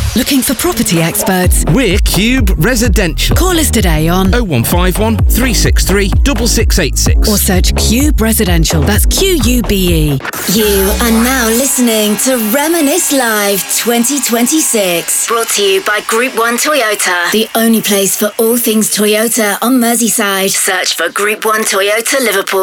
Looking for property experts? We're Cube Residential. Call us today on 0151 363 6686. or search Cube Residential. That's QUBE. You are now listening to Reminisce Live 2026. Brought to you by Group 1 Toyota. The only place for all things Toyota on Merseyside. Search for Group 1 Toyota Liverpool.